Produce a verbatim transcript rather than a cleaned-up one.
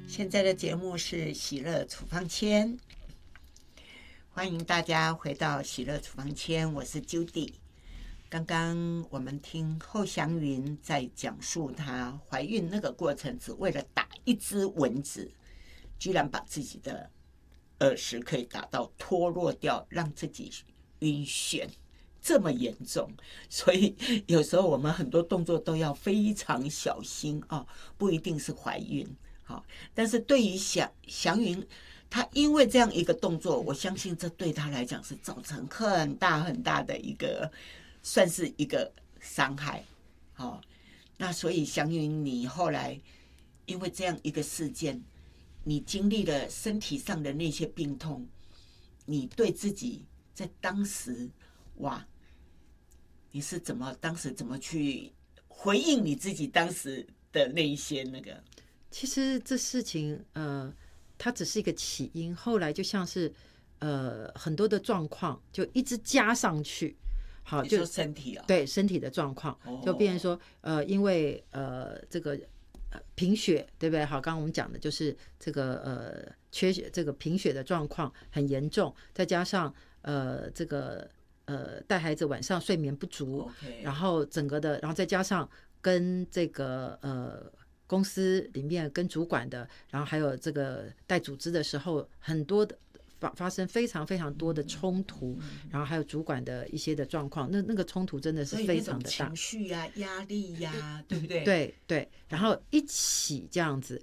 现在的节目是喜乐处方签，欢迎大家回到喜乐处方签，我是 Judy。刚刚我们听后祥云在讲述她怀孕那个过程，只为了打一只蚊子，居然把自己的耳石可以打到脱落掉，让自己晕眩，这么严重。所以有时候我们很多动作都要非常小心啊，不一定是怀孕。好，但是对于祥祥云，他因为这样一个动作，我相信这对他来讲是造成很大很大的一个，算是一个伤害。好，那所以祥云，你后来因为这样一个事件，你经历了身体上的那些病痛，你对自己在当时，哇，你是怎么当时怎么去回应你自己当时的那一些那个？ 其实这事情，呃，它只是一个起因，后来就像是，呃，很多的状况就一直加上去，好，就身体啊、哦， 对身体的状况，就变成说，呃，因为呃这个呃贫血，对不对？好，刚刚我们讲的就是这个呃缺血，这个贫血的状况很严重，再加上呃这个呃带孩子晚上睡眠不足， okay. 然后整个的，然后再加上跟这个呃。公司里面跟主管的，然后还有这个带组织的时候，很多的发发生非常非常多的冲突，然后还有主管的一些的状况，那那个冲突真的是非常的大， 情绪啊、压力呀、啊，对不对？ 对对，然后一起这样子，